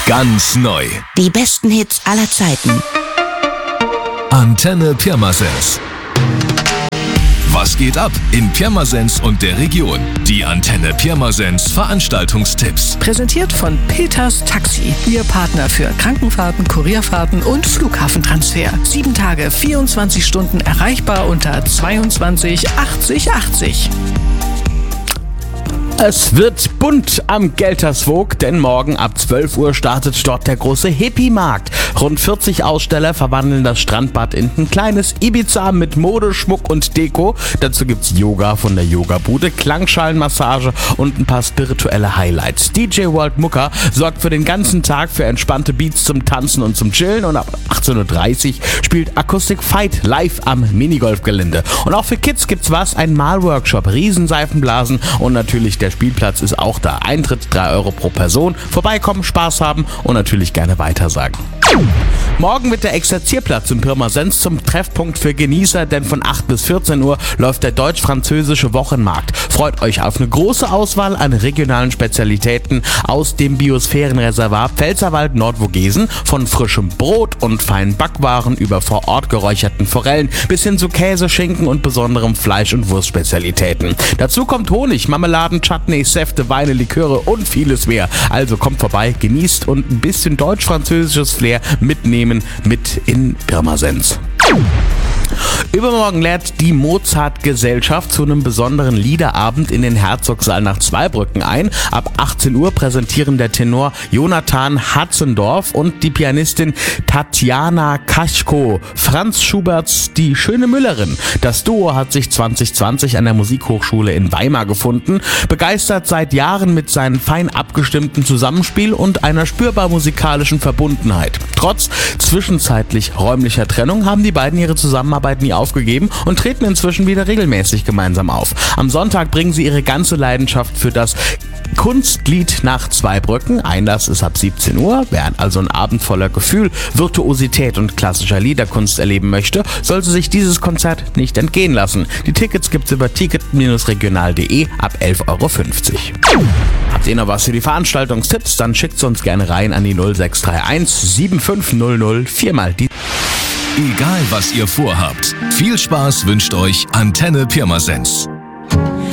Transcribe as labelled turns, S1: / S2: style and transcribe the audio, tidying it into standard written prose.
S1: Ganz neu.
S2: Die besten Hits aller Zeiten.
S1: Antenne Pirmasens. Was geht ab in Pirmasens und der Region? Die Antenne Pirmasens Veranstaltungstipps.
S3: Präsentiert von Peters Taxi. Ihr Partner für Krankenfahrten, Kurierfahrten und Flughafentransfer. 7 Tage, 24 Stunden erreichbar unter 22 80 80.
S4: Es wird bunt am Gelterswoog, denn morgen ab 12 Uhr startet dort der große Hippie-Markt. Rund 40 Aussteller verwandeln das Strandbad in ein kleines Ibiza mit Mode, Schmuck und Deko. Dazu gibt's Yoga von der Yoga-Bude, Klangschalenmassage und ein paar spirituelle Highlights. DJ World Mucker sorgt für den ganzen Tag für entspannte Beats zum Tanzen und zum Chillen und ab 18.30 Uhr spielt Acoustic Fight live am Minigolfgelände. Und auch für Kids gibt's was, ein Malworkshop, Riesenseifenblasen und natürlich der Spielplatz ist auch da. Eintritt 3 Euro pro Person. Vorbeikommen, Spaß haben und natürlich gerne weitersagen. Morgen wird der Exerzierplatz in Pirmasens zum Treffpunkt für Genießer, denn von 8 bis 14 Uhr läuft der deutsch-französische Wochenmarkt. Freut euch auf eine große Auswahl an regionalen Spezialitäten aus dem Biosphärenreservat Pfälzerwald-Nordvogesen, von frischem Brot und feinen Backwaren über vor Ort geräucherten Forellen bis hin zu Käse, Schinken und besonderem Fleisch- und Wurstspezialitäten. Dazu kommt Honig, Marmeladen, Chutneys, Säfte, Weine, Liköre und vieles mehr. Also kommt vorbei, genießt und ein bisschen deutsch-französisches Flair mitnehmen mit in Pirmasens. Übermorgen lädt die Mozart-Gesellschaft zu einem besonderen Liederabend in den Herzogssaal nach Zweibrücken ein. Ab 18 Uhr präsentieren der Tenor Jonathan Hatzendorf und die Pianistin Tatjana Kaschko Franz Schuberts Die schöne Müllerin. Das Duo hat sich 2020 an der Musikhochschule in Weimar gefunden, begeistert seit Jahren mit seinem fein abgestimmten Zusammenspiel und einer spürbar musikalischen Verbundenheit. Trotz zwischenzeitlich räumlicher Trennung haben die beiden ihre Zusammenarbeit nie aufgegeben und treten inzwischen wieder regelmäßig gemeinsam auf. Am Sonntag bringen sie ihre ganze Leidenschaft für das Kunstlied nach Zweibrücken. Einlass ist ab 17 Uhr. Wer also einen Abend voller Gefühl, Virtuosität und klassischer Liederkunst erleben möchte, sollte sich dieses Konzert nicht entgehen lassen. Die Tickets gibt's über ticket-regional.de ab 11,50 Euro. Habt ihr noch was für die Veranstaltungstipps? Dann schickt's uns gerne rein an die 0631 7500 4 die.
S1: Egal was ihr vorhabt, viel Spaß wünscht euch Antenne Pirmasens.